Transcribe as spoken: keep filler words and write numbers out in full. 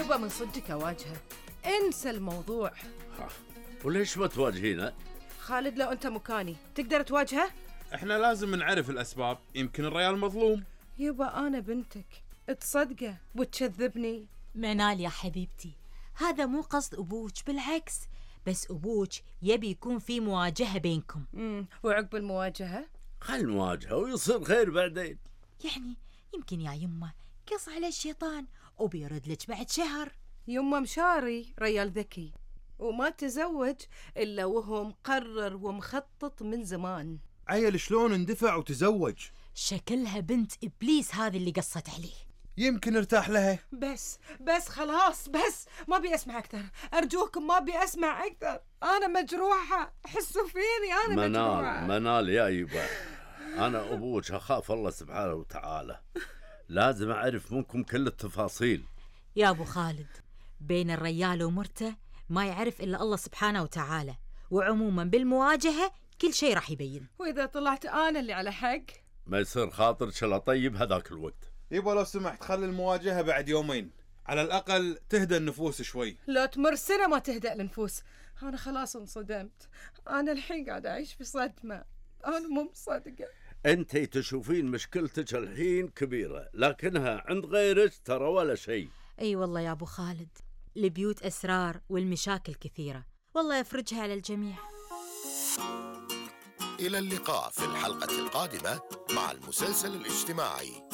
يبا من صدق أواجهه، انسى الموضوع. ها. وليش ما تواجهينه؟ خالد لو أنت مكاني تقدر تواجهه؟ احنا لازم نعرف الأسباب، يمكن الريال مظلوم. يبا أنا بنتك، تصدقه وتكذبني؟ منال يا حبيبتي، هذا مو قصد أبوك، بالعكس، بس أبوك يبي يكون في مواجهة بينكم. امم وعقب المواجهة خل مواجهة ويصير خير بعدين. يعني يمكن يا يمه قص على الشيطان وبيرد لك بعد شهر. يمه مشاري ريال ذكي وما تزوج إلا وهو مقرر ومخطط من زمان. عيل شلون اندفع وتزوج؟ شكلها بنت إبليس هذه اللي قصت عليه. يمكن ارتاح لها. بس بس خلاص، بس ما بي أسمع أكثر، أرجوكم ما بي أسمع أكثر، أنا مجروحة، حسوا فيني أنا منال مجروحة. منال يا يبا، أنا أبوك أخاف الله سبحانه وتعالى، لازم أعرف منكم كل التفاصيل. يا أبو خالد، بين الريال ومرته ما يعرف إلا الله سبحانه وتعالى، وعموما بالمواجهة كل شيء راح يبين. وإذا طلعت أنا اللي على حق ما يصير خاطرك إلا طيب هذاك الوقت. يبا لو سمحت خلي المواجهة بعد يومين، على الأقل تهدى النفوس شوي. لو تمر سنة ما تهدأ النفوس. أنا خلاص انصدمت، أنا الحين قاعدة أعيش في صدمة، أنا مو مصدقة. أنتي تشوفين مشكلتك الحين كبيرة، لكنها عند غيرك ترى ولا شيء. أي والله يا أبو خالد، البيوت أسرار والمشاكل كثيرة، والله يفرجها على الجميع. إلى اللقاء في الحلقة القادمة مع المسلسل الاجتماعي